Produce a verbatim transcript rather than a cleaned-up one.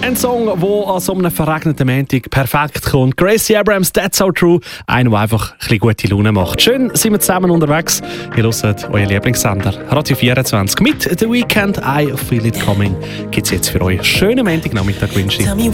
Ein Song, der an so einem verregneten Montag perfekt kommt. Gracie Abrams, That's So True. Einer, der einfach ein bisschen gute Laune macht. Schön sind wir zusammen unterwegs. Ihr hört euren Lieblingssender Radio vierundzwanzig. Mit The Weekend, I Feel It Coming, gibt es jetzt für euch. Schönen Montagnachmittag wünsche ich.